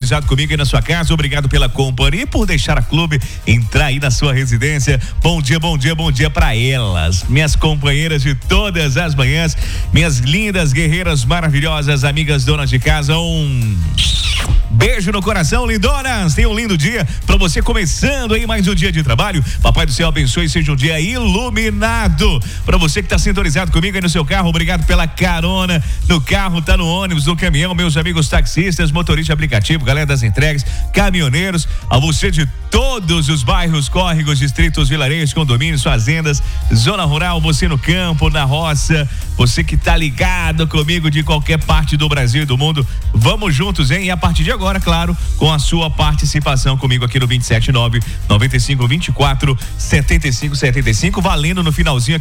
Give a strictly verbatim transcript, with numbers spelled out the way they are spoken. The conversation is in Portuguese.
sintonizado comigo aí na sua casa. Obrigado pela companhia e por deixar a Clube entrar aí na sua residência. Bom dia, bom dia, bom dia pra elas, minhas companheiras de todas as manhãs, minhas lindas guerreiras maravilhosas, amigas donas de casa. Um beijo no coração, lindonas. Tenha um lindo dia pra você, começando aí mais um dia de trabalho. Papai do céu abençoe e seja um dia iluminado. Pra você que tá sintonizado comigo aí no seu carro, obrigado pela carona no carro, tá no ônibus, no caminhão, meus amigos taxistas, motoristas de aplicativo, galera das entregas, caminhoneiros, a você de todos os bairros, córregos, distritos, vilarejos, condomínios, fazendas, zona rural, você no campo, na roça, você que tá ligado comigo de qualquer parte do Brasil e do mundo, vamos juntos, hein? E a partir de agora, claro, com a sua participação comigo aqui no vinte e sete nove, noventa e cinco, vinte e quatro, setenta e cinco, setenta e cinco, valendo no finalzinho aqui